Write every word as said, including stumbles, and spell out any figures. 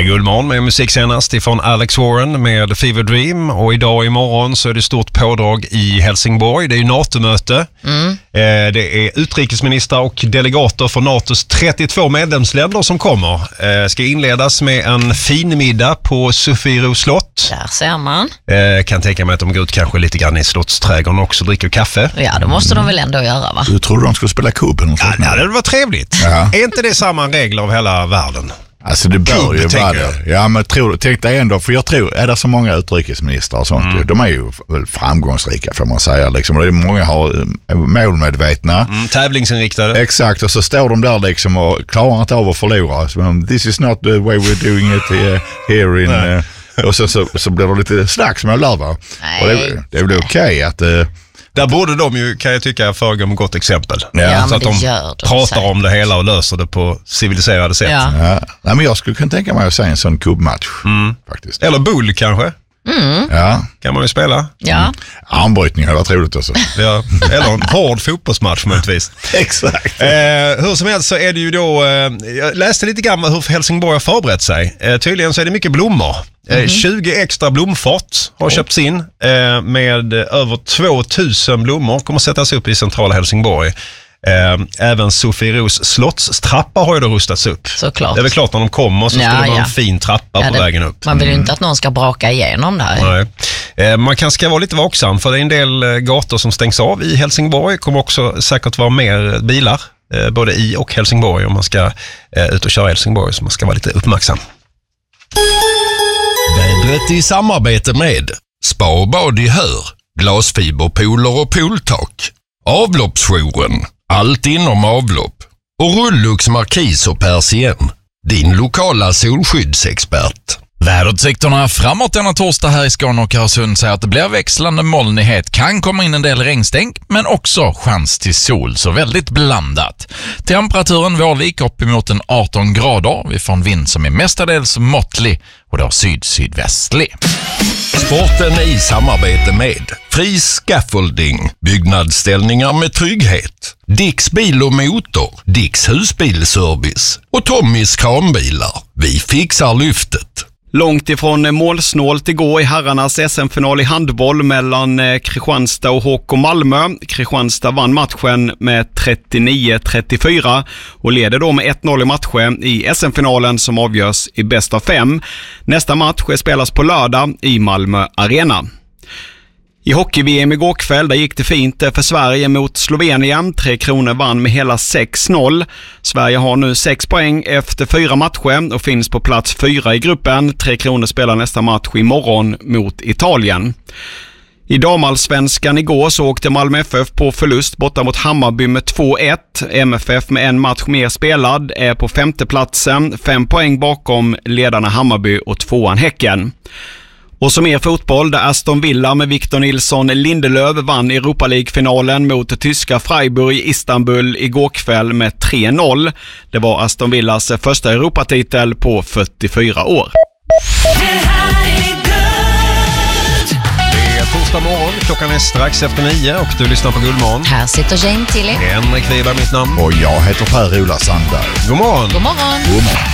Guldmorgon med musik senast ifrån Alex Warren med Fever Dream, och idag och imorgon så är det stort pådrag i Helsingborg. Det är ju NATO-möte. Mm. Eh, det är utrikesministrar och delegater från NATOs trettiotvå medlemsländer som kommer. Eh, ska inledas med en fin middag på Sofiero slott. Där ser man. Eh, kan tänka mig att de går ut kanske lite grann i slottsträdgården också och dricker kaffe. Ja, det måste de väl ändå göra, va? Du tror de skulle spela kuben? Ja, ja, det var trevligt. Ja. Är inte det samma regler av hela världen? Alltså det bör ju vara det. Ja, men tror, tänk dig ändå, för jag tror, är det så många utrikesministrar och sånt, mm. de är ju framgångsrika får man säga. Liksom. Och det är många har målmedvetna. Mm, tävlingsinriktade. Exakt, och så står de där liksom och klarar inte av att förlora. Så, this is not the way we're doing it here in... Uh, och så, så, så blir det lite slagsmål där, va? Och det, det är väl okej okay att... Uh, Där borde de ju, kan jag tycka, föregå med gott exempel. Ja, så att de pratar säkert. om det hela och löser det på civiliserade sätt. Ja. Ja. Nej, men jag skulle kunna tänka mig att säga en sån kubbmatch. Mm. Faktiskt. Eller bull kanske. Mm. Ja. Kan man ju spela. Ja. Mm. Armbrytning hade varit roligt också. Ja. Eller en hård fotbollsmatch möjligtvis. Exakt. Eh, hur som helst så är det ju då, eh, jag läste lite grann hur Helsingborg har förberett sig. Eh, tydligen så är det mycket blommor. Mm-hmm. Eh, tjugo extra blomfat har oh. köpts in eh, med över tvåtusen blommor. Kommer sättas upp i centrala Helsingborg. Eh, även Sofieros slottstrappa har ju då rustats upp. Såklart. Det är väl klart när de kommer så ska ja, det vara ja. en fin trappa ja, på det, vägen upp. Man vill ju inte att någon ska braka igenom där. Nej. Eh, man kan ska vara lite vaksam för det är en del eh, gator som stängs av i Helsingborg. Kommer också säkert vara mer bilar eh, både i och Helsingborg om man ska eh, ut och köra i Helsingborg, så man ska vara lite uppmärksam. Vädret i samarbete med Spa och bad i Hör, glasfiberpooler och pooltak, avloppsjouren, allt inom avlopp och Rullux markis och persien, din lokala solskyddsexpert. Väderutsikterna framåt denna torsdag här i Skåne och Öresund säger att det blir växlande molnighet, kan komma in en del regnstänk men också chans till sol, så väldigt blandat. Temperaturen vårlik uppemot en arton grader, vi får en vind som är mestadels måttlig och då syd-sydvästlig. Sporten i samarbete med Fri Scaffolding, byggnadsställningar med trygghet, Dicks bil och motor, Dicks husbilservice och Tommys kranbilar. Vi fixar lyftet. Långt ifrån målsnålt igår i herrarnas S M-final i handboll mellan Kristianstad och H K Malmö. Kristianstad vann matchen med trettionio trettiofyra och leder då med ett noll i matchen i S M-finalen som avgörs i bäst av fem. Nästa match spelas på lördag i Malmö Arena. I hockey-V M igår kväll, där gick det fint för Sverige mot Slovenien. Tre Kronor vann med hela sex noll. Sverige har nu sex poäng efter fyra matcher och finns på plats fyra i gruppen. Tre Kronor spelar nästa match imorgon mot Italien. I damallsvenskan igår så åkte Malmö F F på förlust borta mot Hammarby med två ett. M F F med en match mer spelad är på femteplatsen, fem poäng bakom ledarna Hammarby och tvåan Häcken. Och som mer fotboll, där Aston Villa med Victor Nilsson Lindelöf vann Europa League-finalen mot tyska Freiburg i Istanbul igår kväll med tre noll. Det var Aston Villas första Europatitel på fyrtiofyra år. Det är torsdag morgon, klockan är strax efter nio och du lyssnar på Guldmorgon. Här sitter Jane Tilly. Henrik Wiberg mitt namn. Och jag heter Per-Ola Sandberg. God morgon. God morgon. God morgon.